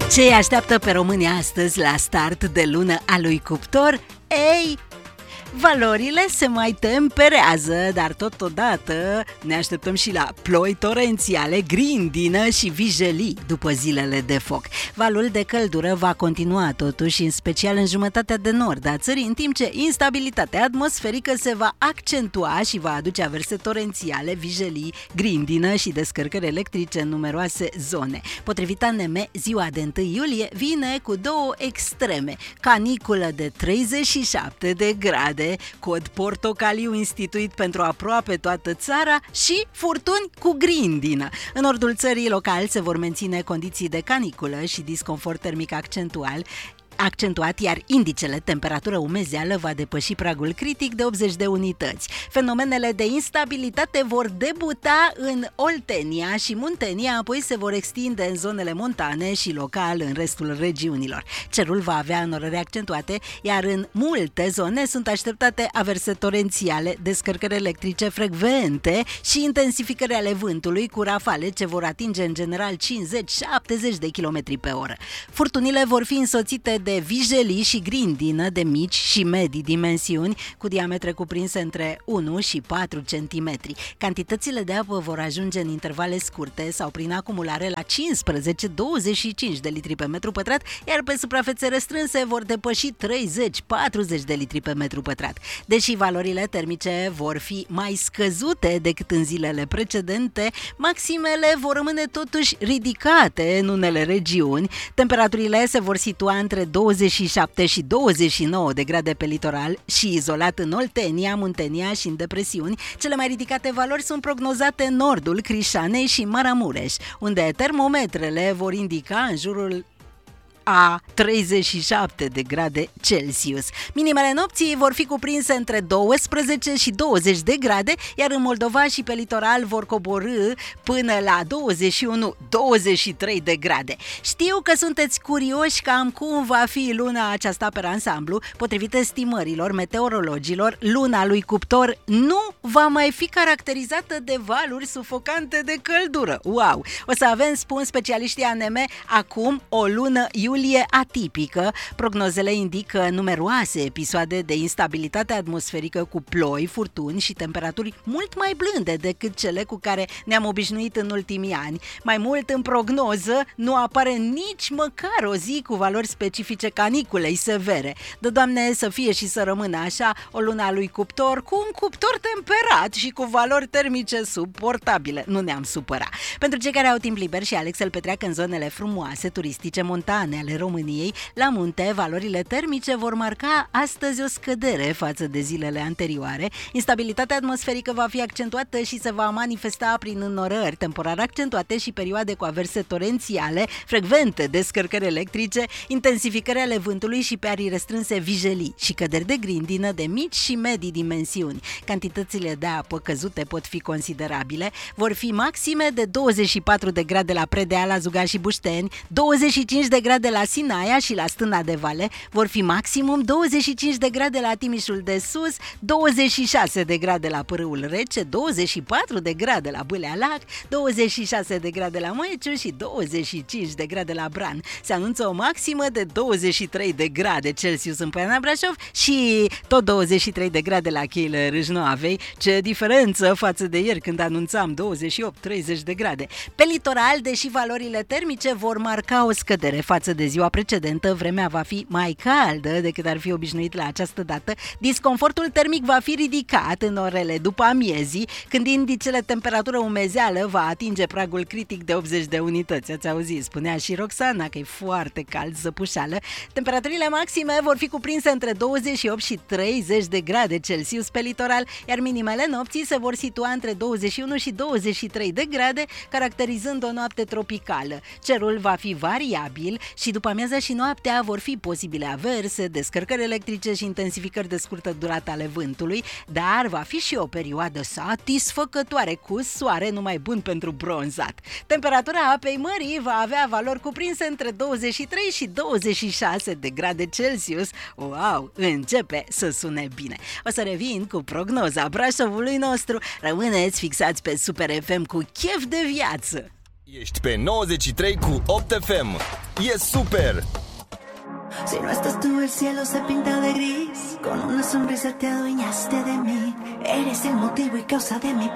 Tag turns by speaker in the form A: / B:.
A: Ce îi așteaptă pe români astăzi la start de lună a lui Cuptor? Ei, valorile se mai temperează, dar totodată ne așteptăm și la ploi torențiale, grindină și vijelii după zilele de foc. Valul de căldură va continua totuși, în special în jumătatea de nord a țării, în timp ce instabilitatea atmosferică se va accentua și va aduce averse torențiale, vijelii, grindină și descărcări electrice în numeroase zone. Potrivit ANM, ziua de 1 iulie vine cu două extreme: caniculă de 37 de grade, cod portocaliu instituit pentru aproape toată țara, și furtuni cu grindină. În nordul țării local se vor menține condiții de caniculă și disconfort termic accentuat, iar indicele temperatură-umezeală va depăși pragul critic de 80 de unități. Fenomenele de instabilitate vor debuta în Oltenia și Muntenia, apoi se vor extinde în zonele montane și local în restul regiunilor. Cerul va avea norări accentuate, iar în multe zone sunt așteptate averse torențiale, descărcări electrice frecvente și intensificări ale vântului cu rafale ce vor atinge în general 50-70 de km pe oră. Furtunile vor fi însoțite de vijelii și grindină de mici și medii dimensiuni, cu diametre cuprinse între 1 și 4 cm. Cantitățile de apă vor ajunge în intervale scurte sau prin acumulare la 15-25 de litri pe metru pătrat, iar pe suprafețe restrânse vor depăși 30-40 de litri pe metru pătrat. Deși valorile termice vor fi mai scăzute decât în zilele precedente, maximele vor rămâne totuși ridicate în unele regiuni. Temperaturile se vor situa între 27 și 29 de grade pe litoral și izolat în Oltenia, Muntenia și în depresiuni. Cele mai ridicate valori sunt prognozate în nordul Crișanei și Maramureș, unde termometrele vor indica în jurul a 37 de grade Celsius. Minimele nopții vor fi cuprinse între 12 și 20 de grade, iar în Moldova și pe litoral vor coborî până la 21-23 de grade. Știu că sunteți curioși cam cum va fi luna aceasta pe ansamblu. Potrivit estimărilor meteorologilor, luna lui Cuptor nu va mai fi caracterizată de valuri sufocante de căldură. Wow! O să avem, spun specialiștii ANM, acum o lună iulie atipică. Prognozele indică numeroase episoade de instabilitate atmosferică cu ploi, furtuni și temperaturi mult mai blânde decât cele cu care ne-am obișnuit în ultimii ani. Mai mult, în prognoză nu apare nici măcar o zi cu valori specifice caniculei severe. De Doamne să fie și să rămână așa o lună a lui Cuptor, cu un cuptor temperat și cu valori termice suportabile. Nu ne-am supărat. Pentru cei care au timp liber și aleg să-l petreacă în zonele frumoase, turistice, montane ale României, la munte, valorile termice vor marca astăzi o scădere față de zilele anterioare. Instabilitatea atmosferică va fi accentuată și se va manifesta prin înnorări temporar accentuate și perioade cu averse torențiale, frecvente descărcări electrice, intensificări ale vântului și pe arii restrânse vijelii și căderi de grindină de mici și medii dimensiuni. Cantitățile de apă căzute pot fi considerabile, vor fi maxime de 24 de grade la Predeala, Zuga și Bușteni, 25 de grade la Sinaia și la Stâna de Vale, vor fi maximum 25 de grade la Timișul de Sus, 26 de grade la Pârâul Rece, 24 de grade la Bâlea Lac, 26 de grade la Măiciu și 25 de grade la Bran. Se anunță o maximă de 23 de grade Celsius în Poiana Brașov și tot 23 de grade la Cheile Râșnoavei. Ce diferență față de ieri, când anunțam 28-30 de grade. Pe litoral, deși valorile termice vor marca o scădere față de ziua precedentă, vremea va fi mai caldă decât ar fi obișnuit la această dată. Disconfortul termic va fi ridicat în orele după amiezii, când indicele temperatură-umezeală va atinge pragul critic de 80 de unități. Ați auzit, spunea și Roxana că e foarte cald, zăpușală. Temperaturile maxime vor fi cuprinse între 28 și 30 de grade Celsius pe litoral, iar minimele nopții se vor situa între 21 și 23 de grade, caracterizând o noapte tropicală. Cerul va fi variabil și după amiaza și noaptea vor fi posibile averse, descărcări electrice și intensificări de scurtă durată ale vântului, dar va fi și o perioadă satisfăcătoare cu soare, numai bun pentru bronzat. Temperatura apei mării va avea valori cuprinse între 23 și 26 de grade Celsius. Wow, începe să sune bine. O să revin cu prognoza Brașovului nostru. Rămâneți fixați pe Super FM cu chef de viață.
B: Ești pe 93 cu 8 FM. ¡Y es súper!
C: Si no estás tú, el cielo se pinta de gris. Con una sonrisa te adueñaste de mí. Eres el motivo y causa de mi